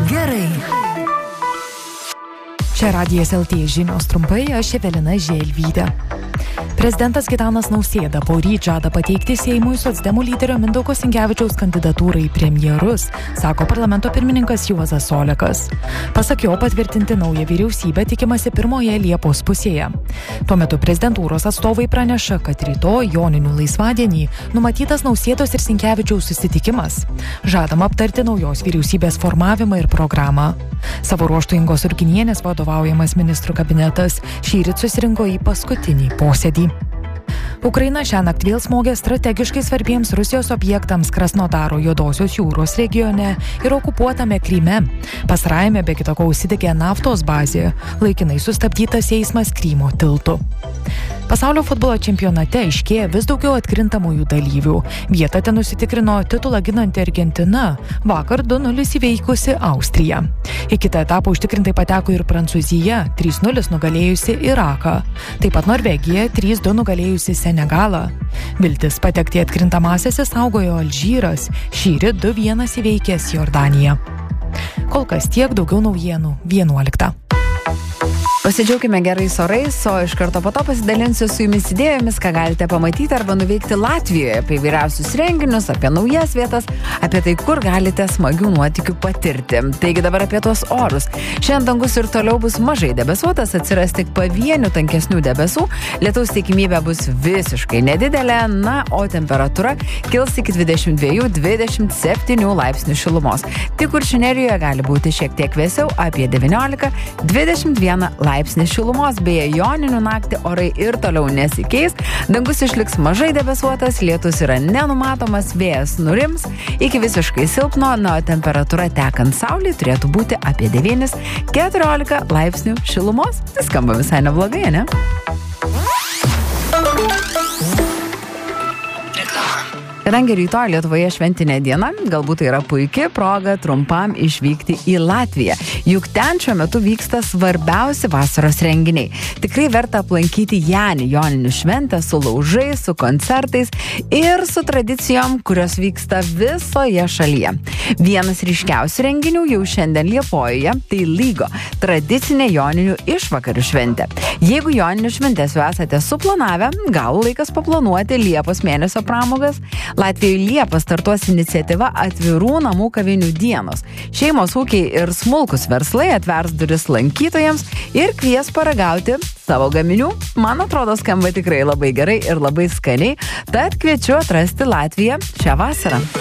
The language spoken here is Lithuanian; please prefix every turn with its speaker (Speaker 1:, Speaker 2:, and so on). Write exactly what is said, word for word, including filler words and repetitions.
Speaker 1: gerai. Čia Radijas L T žinios trumpai, aš Evelina Želvytė. Prezidentas Gitanas Nausėda poryt žada pateikti Seimui socdemų lyderio Mindaugo Sinkevičiaus kandidatūrą į premjerus, sako parlamento pirmininkas Juozas Olekas. Pasak jo, patvirtinti naują vyriausybę tikimasi pirmoje Liepos pusėje. Tuo metu prezidentūros atstovai praneša, kad rytoj Joninių laisvadienį numatytas Nausėdos ir Sinkevičiaus susitikimas. Žadama aptarti naujos vyriausybės formavimą ir programą. Savo ruožtu Ingos Urginienės vadovaujamas ministrų kabinetas šįryt susirinko į paskutinį posėdį. Ukraina šiąnakt vėl smogė strategiškai svarbiems Rusijos objektams Krasnodaro Juodosios jūros regione ir okupuotame Kryme. Pastarajame be kita ko užsidegė naftos bazė, laikinai sustabdytas eismas Krymo tiltu. Pasaulio futbolo čempionate aiškėja vis daugiau atkrintamųjų dalyvių. Vietą ten užsitikrino titulą ginanti Argentina, vakar du nulis įveikusi Austriją. Į kitą etapą užtikrintai pateko ir Prancūzija, trys nulis nugalėjusi Iraką. Taip pat Norvegija trys du nugalėjusi Senegalą. Viltis patekti atkrintamąsias išsaugojo Alžyras, šįryt du vienas įveikęs Jordaniją. Kol kas tiek, daugiau naujienų vienuoliktą.
Speaker 2: Pasidžiaukime gerais orais, o iš karto po to pasidalinsiu su jumis idėjomis, ką galite pamatyti arba nuveikti Latvijoje, apie įvairiausius renginius, apie naujas vietas, apie tai, kur galite smagių nuotykių patirti. Taigi dabar apie tuos orus. Šiandien dangus ir toliau bus mažai debesuotas, atsiras tik pavienių tankesnių debesų, lietaus tikimybė bus visiškai nedidelė, na, o temperatūra kils iki dvidešimt dviejų dvidešimt septynių laipsnių šilumos. Tik Kuršių nerijoje gali būti šiek tiek vėsiau, apie devyniolika dvidešimt vieną laipsnį šilumos, beje, Joninių naktį orai ir toliau nesikeis, dangus išliks mažai debesuotas, lietus yra nenumatomas, vėjas nurims iki visiškai silpno, na, o temperatūra tekant saulei turėtų būti apie devynis keturiolika laipsnių šilumos. Tai skamba visai neblogai, ne? Kadangi rytoj Lietuvoje šventinė diena, galbūt tai yra puikia proga trumpam išvykti į Latviją. Juk ten šiuo metu vyksta svarbiausi vasaros renginiai. Tikrai verta aplankyti Janį Joninių šventę su laužais, su koncertais ir su tradicijom, kurios vyksta visoje šalyje. Vienas ryškiausių renginių jau šiandien Liepojoje, tai Lygo, tradicinė Joninių išvakarių šventė. Jeigu Joninių šventės jau esate suplanavę, gal laikas paplanuoti Liepos mėnesio pramogas. Latvijoje Liepą startuos iniciatyva Atvirų namų kavinių dienos. Šeimos ūkiai ir smulkus verslai atvers duris lankytojams ir kvies paragauti savo gaminių. Man atrodo, skamba tikrai labai gerai ir labai skaniai, tad kviečiu atrasti Latviją šią vasarą.